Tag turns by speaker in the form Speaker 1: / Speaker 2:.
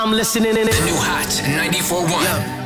Speaker 1: I'm listening in it.
Speaker 2: The new hot 94.1.